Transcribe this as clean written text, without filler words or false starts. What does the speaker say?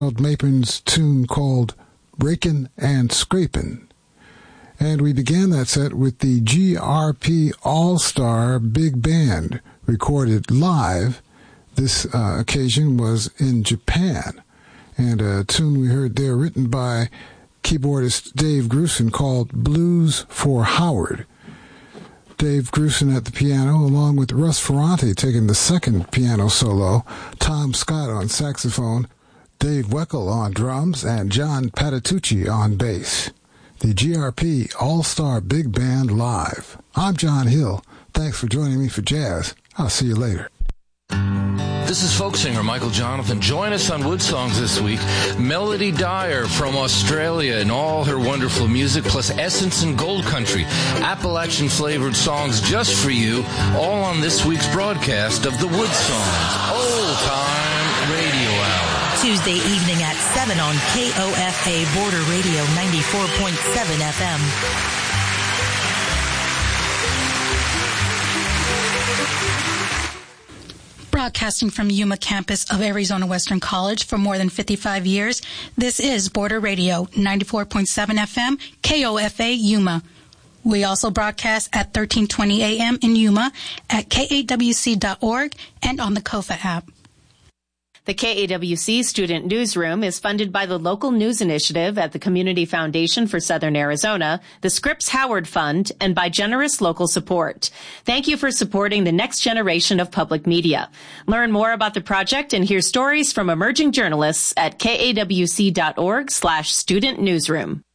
Mapin's tune called Breakin' and Scrapin'. And we began that set with the GRP All-Star Big Band, recorded live. This occasion was in Japan. And a tune we heard there written by keyboardist Dave Grusin called Blues for Howard. Dave Grusin at the piano, along with Russ Ferrante taking the second piano solo, Tom Scott on saxophone, Dave Weckel on drums, and John Patitucci on bass. The GRP All-Star Big Band Live. I'm John Hill. Thanks for joining me for jazz. I'll see you later. This is folk singer Michael Jonathan. Join us on Wood Songs this week. Melody Dyer from Australia and all her wonderful music, plus Essence and Gold Country, Appalachian-flavored songs just for you, all on this week's broadcast of the Wood Songs Old Time Radio Hour. Tuesday evening at 7 on KOFA Border Radio 94.7 FM. Broadcasting from Yuma campus of Arizona Western College for more than 55 years, this is Border Radio 94.7 FM, KOFA Yuma. We also broadcast at 1320 AM in Yuma, at KAWC.org, and on the KOFA app. The KAWC Student Newsroom is funded by the Local News Initiative at the Community Foundation for Southern Arizona, the Scripps Howard Fund, and by generous local support. Thank you for supporting the next generation of public media. Learn more about the project and hear stories from emerging journalists at kawc.org/studentnewsroom.